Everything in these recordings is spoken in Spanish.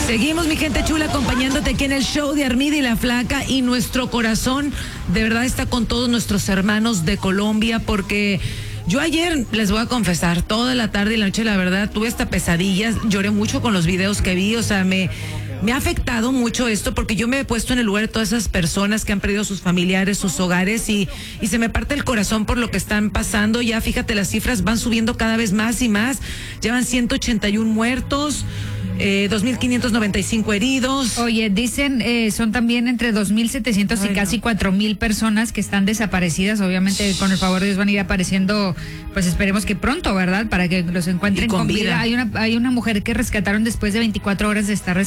Seguimos, mi gente chula, acompañándote aquí en el show de Armida y la Flaca, y nuestro corazón de verdad está con todos nuestros hermanos de Colombia, porque yo ayer, les voy a confesar, toda la tarde y la noche, la verdad, tuve hasta pesadillas, lloré mucho con los videos que vi, o sea, me ha afectado mucho esto, porque yo me he puesto en el lugar de todas esas personas que han perdido sus familiares, sus hogares, y se me parte el corazón por lo que están pasando. Ya fíjate, las cifras van subiendo cada vez más y más, llevan 181 muertos, 2.595 heridos. Oye, dicen, son también entre 2.700 y casi 4.000 personas que están desaparecidas. Obviamente, con el favor de Dios van a ir apareciendo, pues esperemos que pronto, ¿verdad? Para que los encuentren con vida. Hay una mujer que rescataron después de 24 horas de estar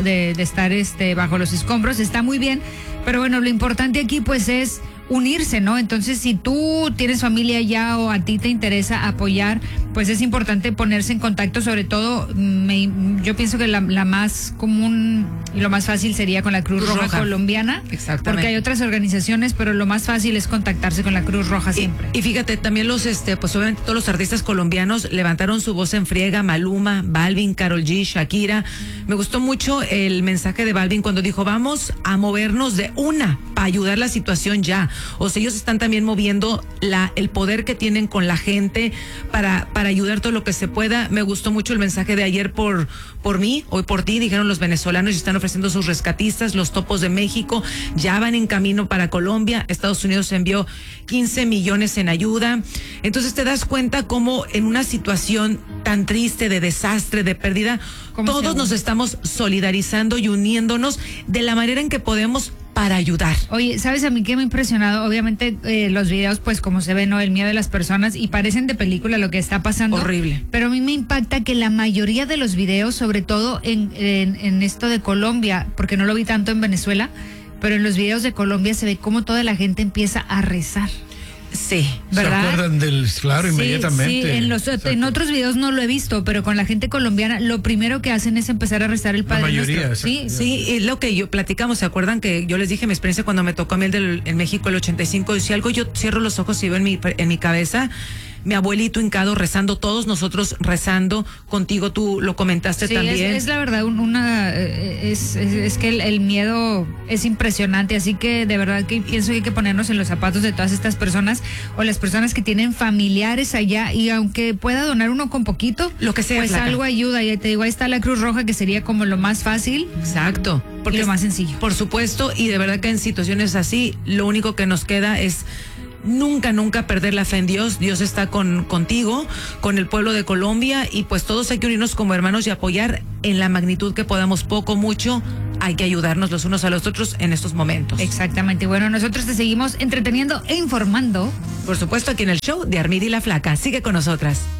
bajo los escombros. Está muy bien, pero bueno, lo importante aquí pues es unirse, ¿no? Entonces, si tú tienes familia ya o a ti te interesa apoyar, pues es importante ponerse en contacto. Sobre todo, yo pienso que la más común y lo más fácil sería con la Cruz Roja colombiana. Exactamente. Porque hay otras organizaciones, pero lo más fácil es contactarse con la Cruz Roja siempre. Y fíjate, también pues obviamente todos los artistas colombinos levantaron su voz en friega: Maluma, Balvin, Karol G, Shakira. Me gustó mucho el mensaje de Balvin cuando dijo: vamos a movernos de una para ayudar la situación ya. O sea, ellos están también moviendo el poder que tienen con la gente para ayudar todo lo que se pueda. Me gustó mucho el mensaje de ayer por mí, hoy por ti, dijeron los venezolanos, y están ofreciendo sus rescatistas. Los Topos de México ya van en camino para Colombia. Estados Unidos envió 15 millones en ayuda. Entonces te das cuenta cómo en una situación tan triste, de desastre, de pérdida, todos nos estamos solidarizando y uniéndonos de la manera en que podemos para ayudar. Oye, ¿sabes a mí qué me ha impresionado? Obviamente los videos, pues como se ve, ¿no? El miedo de las personas, y parecen de película lo que está pasando. Horrible. Pero a mí me impacta que la mayoría de los videos, sobre todo en esto de Colombia, porque no lo vi tanto en Venezuela, pero en los videos de Colombia se ve cómo toda la gente empieza a rezar. Sí, ¿verdad? Se acuerdan claro, sí, inmediatamente. Sí, en otros videos no lo he visto, pero con la gente colombiana lo primero que hacen es empezar a rezar el Padre Nuestro. Sí, es lo que platicamos. ¿Se acuerdan que yo les dije mi experiencia cuando me tocó a mí en México el 85? Y si algo yo cierro los ojos y veo en mi cabeza, mi abuelito hincado rezando, todos nosotros rezando contigo, tú lo comentaste también. Es la verdad, es que el miedo es impresionante, así que de verdad que pienso que hay que ponernos en los zapatos de todas estas personas, o las personas que tienen familiares allá, y aunque pueda donar uno con poquito, lo que sea, pues algo ayuda. Y te digo, ahí está la Cruz Roja, que sería como lo más fácil. Exacto. Porque y lo más sencillo. Por supuesto, y de verdad que en situaciones así, lo único que nos queda es nunca perder la fe en Dios. Dios está contigo, con el pueblo de Colombia, y pues todos hay que unirnos como hermanos y apoyar en la magnitud que podamos, poco, mucho. Hay que ayudarnos los unos a los otros en estos momentos. Exactamente. Bueno, nosotros te seguimos entreteniendo e informando. Por supuesto, aquí en el show de Armida y la Flaca. Sigue con nosotras.